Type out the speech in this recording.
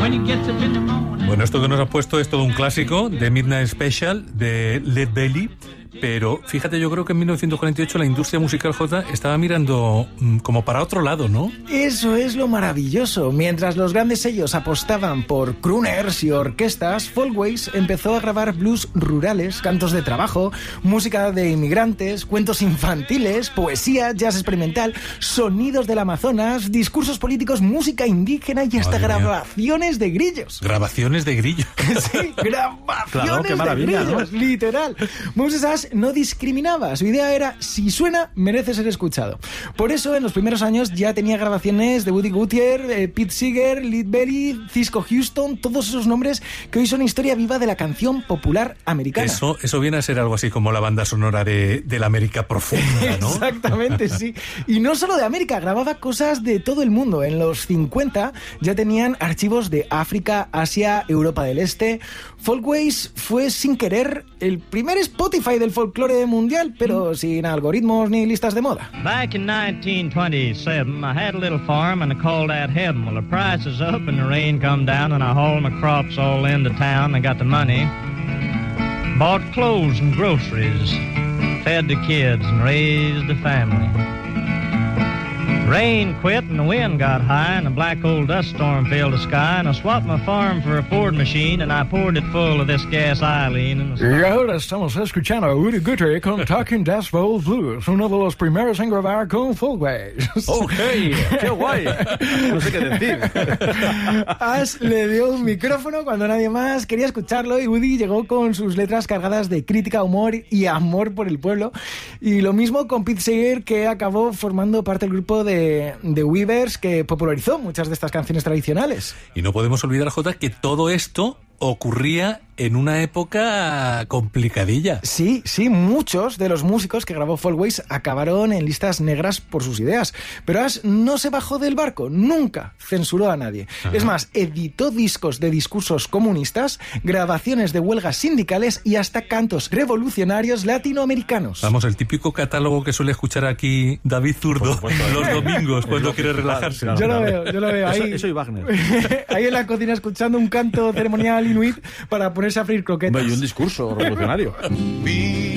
Bueno, esto que nos ha puesto es todo un clásico de Midnight Special de Led Belly. Pero fíjate, yo creo que en 1948 la industria musical, Jota, estaba mirando como para otro lado, ¿no? Eso es lo maravilloso. Mientras los grandes sellos apostaban por crooners y orquestas, Folkways empezó a grabar blues rurales, cantos de trabajo, música de inmigrantes, cuentos infantiles, poesía, jazz experimental, sonidos del Amazonas, discursos políticos, música indígena y hasta grabaciones de grillos. ¿Grabaciones de grillos? Sí, grabaciones claro, qué maravilla, de grillos, ¿no? Literal. Moses Ash no discriminaba. Su idea era, si suena, merece ser escuchado. Por eso, en los primeros años ya tenía grabaciones de Woody Guthrie, Pete Seeger, Led Belly, Cisco Houston, todos esos nombres que hoy son historia viva de la canción popular americana. Eso viene a ser algo así como la banda sonora de la América profunda, ¿no? Exactamente, sí. Y no solo de América, grababa cosas de todo el mundo. En los 50 ya tenían archivos de África, Asia, Europa del Este. Folkways fue, sin querer, el primer Spotify del folclore mundial, pero sin algoritmos ni listas de moda. Back in 1927, I had a little farm and I called that heaven. Well, the price is up and the rain come down and I hauled my crops all into town. I got the money, bought clothes and groceries, fed the kids and raised the family. Rain quit and the wind got high and a black old dust storm filled the sky and I swapped my farm for a Ford machine and I poured it full of this gas Eileen. Y ahora estamos escuchando a Woody Guthrie con Talking Dust Bowl Blues, uno de los primeros en grabar con Folkways. ¡Ok! ¡Qué guay! No sé qué decir. Ash le dio un micrófono cuando nadie más quería escucharlo y Woody llegó con sus letras cargadas de crítica, humor y amor por el pueblo. Y lo mismo con Pete Seeger, que acabó formando parte del grupo de Weavers, que popularizó muchas de estas canciones tradicionales. Y no podemos olvidar, Jota, que todo esto ocurría en una época complicadilla. Sí, muchos de los músicos que grabó Folkways acabaron en listas negras por sus ideas. Pero Ash no se bajó del barco, nunca censuró a nadie. Ajá. Es más, editó discos de discursos comunistas, grabaciones de huelgas sindicales y hasta cantos revolucionarios latinoamericanos. Vamos, el típico catálogo que suele escuchar aquí David Zurdo los domingos cuando quiere relajarse. Yo lo veo ahí. Eso y Wagner. Ahí en la cocina escuchando un canto ceremonial inuit para ponerse a freír croquetas. Y un discurso revolucionario.